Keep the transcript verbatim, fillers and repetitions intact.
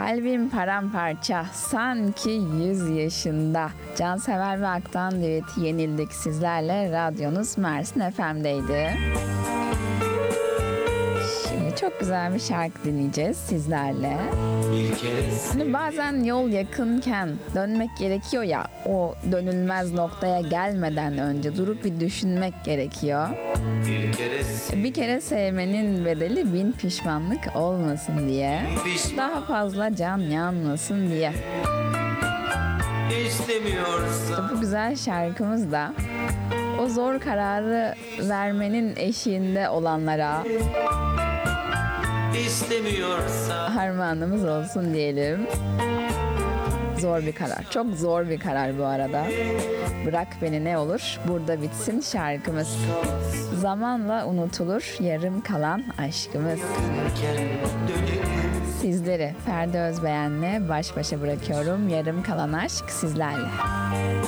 Kalbim paramparça, sanki yüz yaşında. Cansever ve Aktan düeti Yenildik sizlerle. Radyonuz Mersin F M'deydi. Şimdi çok güzel bir şarkı dinleyeceğiz sizlerle. Hani bazen yol yakınken dönmek gerekiyor ya, o dönülmez noktaya gelmeden önce durup bir düşünmek gerekiyor. Bir kere, bir kere sevmenin bedeli bin pişmanlık olmasın diye. Daha fazla can yanmasın diye. İşte bu güzel şarkımız da o zor kararı vermenin eşiğinde olanlara İstemiyorsa harmanımız olsun diyelim. Zor bir karar. Çok zor bir karar bu arada. Bırak beni ne olur. Burada bitsin şarkımız. Zamanla unutulur yarım kalan aşkımız. Sizleri Ferdi Özbeğen'le baş başa bırakıyorum. Yarım kalan aşk sizlerle.